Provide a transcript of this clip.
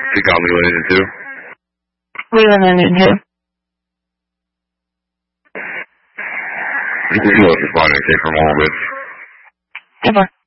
She called me Leland too. Leland and who? He was responding to from all, bitch. Ever.